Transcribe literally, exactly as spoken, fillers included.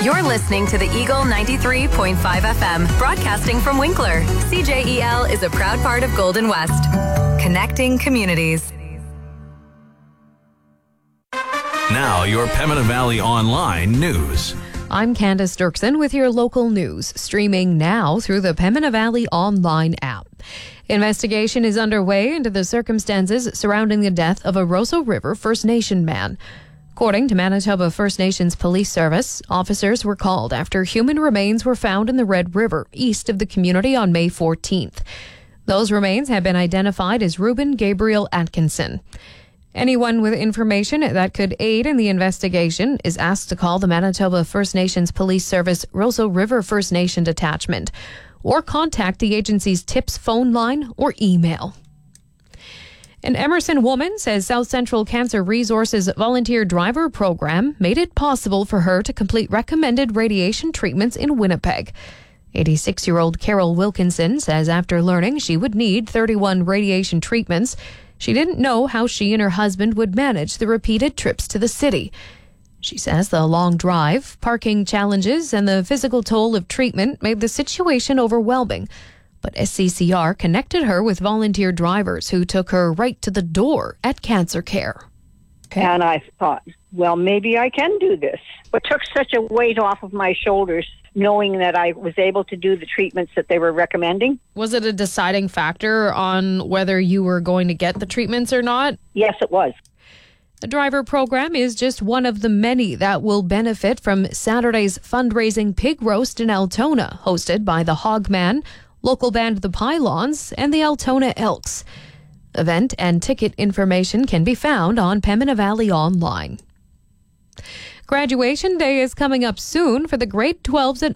You're listening to the Eagle ninety-three point five F M, broadcasting from Winkler. C J E L is a proud part of Golden West, connecting communities. Now, your Pembina Valley Online news. I'm Candace Dirksen with your local news, streaming now through the Pembina Valley Online app. Investigation is underway into the circumstances surrounding the death of a Roseau River First Nation man. According to Manitoba First Nations Police Service, officers were called after human remains were found in the Red River, east of the community on May fourteenth. Those remains have been identified as Reuben Gabriel Atkinson. Anyone with information that could aid in the investigation is asked to call the Manitoba First Nations Police Service Roseau River First Nation Detachment or contact the agency's TIPS phone line or email. An Emerson woman says South Central Cancer Resources volunteer driver program made it possible for her to complete recommended radiation treatments in Winnipeg. eighty-six-year-old Carol Wilkinson says after learning she would need thirty-one radiation treatments, she didn't know how she and her husband would manage the repeated trips to the city. She says the long drive, parking challenges, and the physical toll of treatment made the situation overwhelming. But S C C R connected her with volunteer drivers who took her right to the door at Cancer Care. And I thought, well, maybe I can do this. It took such a weight off of my shoulders knowing that I was able to do the treatments that they were recommending. Was it a deciding factor on whether you were going to get the treatments or not? Yes, it was. The driver program is just one of the many that will benefit from Saturday's fundraising pig roast in Altona, hosted by the Hogman, local band The Pylons, and the Altona Elks. Event and ticket information can be found on Pembina Valley Online. Graduation day is coming up soon for the grade twelves at